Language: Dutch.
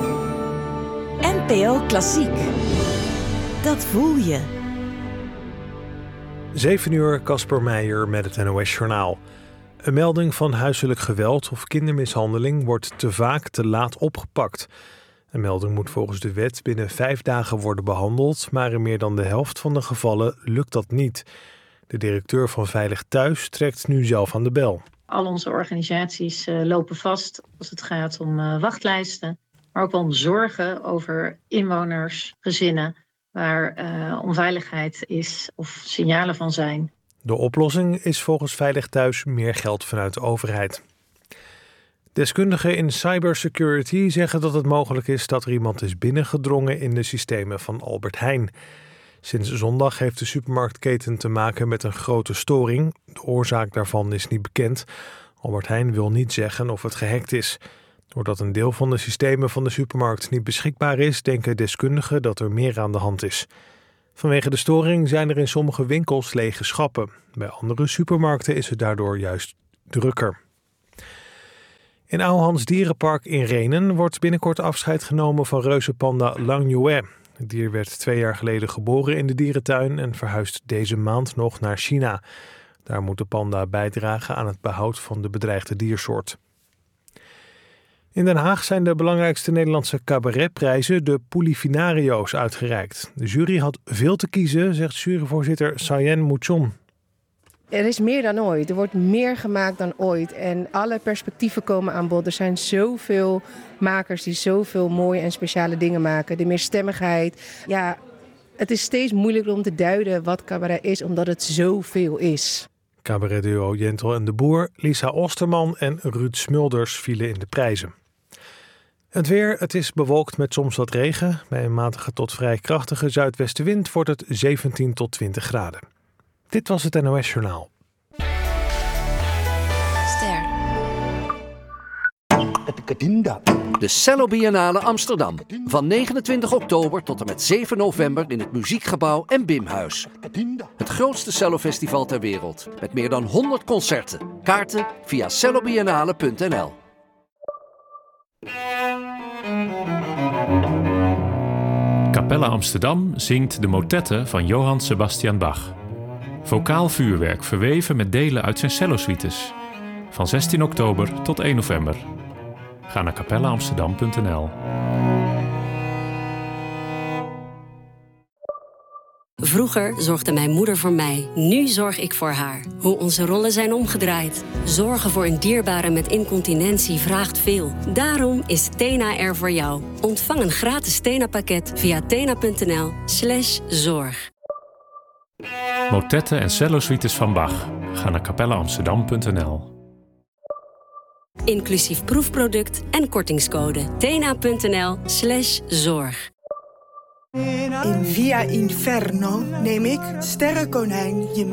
NPO Klassiek. Dat voel je. 7 uur, Casper Meijer met het NOS-journaal. Een melding van huiselijk geweld of kindermishandeling wordt te vaak te laat opgepakt. Een melding moet volgens de wet binnen 5 dagen worden behandeld, maar in meer dan de helft van de gevallen lukt dat niet. De directeur van Veilig Thuis trekt nu zelf aan de bel. Al onze organisaties lopen vast als het gaat om wachtlijsten, maar ook wel om zorgen over inwoners, gezinnen, waar onveiligheid is of signalen van zijn. De oplossing is volgens Veilig Thuis meer geld vanuit de overheid. Deskundigen in cybersecurity zeggen dat het mogelijk is dat er iemand is binnengedrongen in de systemen van Albert Heijn. Sinds zondag heeft de supermarktketen te maken met een grote storing. De oorzaak daarvan is niet bekend. Albert Heijn wil niet zeggen of het gehackt is. Doordat een deel van de systemen van de supermarkt niet beschikbaar is, denken deskundigen dat er meer aan de hand is. Vanwege de storing zijn er in sommige winkels lege schappen. Bij andere supermarkten is het daardoor juist drukker. In Ouwehands Dierenpark in Rhenen wordt binnenkort afscheid genomen van reuzenpanda Lang Yue. Het dier werd 2 jaar geleden geboren in de dierentuin en verhuist deze maand nog naar China. Daar moet de panda bijdragen aan het behoud van de bedreigde diersoort. In Den Haag zijn de belangrijkste Nederlandse cabaretprijzen, de Polifinario's, uitgereikt. De jury had veel te kiezen, zegt juryvoorzitter Sayen Mouchon. Er is meer dan ooit. Er wordt meer gemaakt dan ooit. En alle perspectieven komen aan bod. Er zijn zoveel makers die zoveel mooie en speciale dingen maken. De meerstemmigheid. Ja, het is steeds moeilijker om te duiden wat cabaret is, omdat het zoveel is. Cabaretduo Jentel en de Boer, Lisa Osterman en Ruud Smulders vielen in de prijzen. Het weer, het is bewolkt met soms wat regen. Bij een matige tot vrij krachtige zuidwestenwind wordt het 17 tot 20 graden. Dit was het NOS-journaal. Ster. De Cello Biennale Amsterdam. Van 29 oktober tot en met 7 november in het Muziekgebouw en Bimhuis. Het grootste cellofestival ter wereld. Met meer dan 100 concerten. Kaarten via cellobiennale.nl. Capella Amsterdam zingt de motetten van Johann Sebastian Bach. Vocaal vuurwerk verweven met delen uit zijn cellosuites. Van 16 oktober tot 1 november. Ga naar capellaamsterdam.nl. Vroeger zorgde mijn moeder voor mij. Nu zorg ik voor haar. Hoe onze rollen zijn omgedraaid. Zorgen voor een dierbare met incontinentie vraagt veel. Daarom is Tena er voor jou. Ontvang een gratis Tena-pakket via tena.nl/zorg. Motetten en cellosuites van Bach. Ga naar capellaamsterdam.nl. Inclusief proefproduct en kortingscode. tena.nl/zorg. In Via Inferno neem ik Sterrenkonijn je mee.